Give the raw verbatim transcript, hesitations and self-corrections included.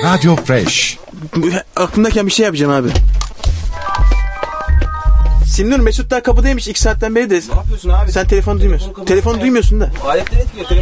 Radio Fresh. Aklımdayken bir şey yapacağım abi. Simnur Mesut daha kapıdaymış iki saatten beri de. Ne yapıyorsun abi? Sen telefonu duymuyorsun. Telefonu duymuyorsun da. Aletler etmiyor.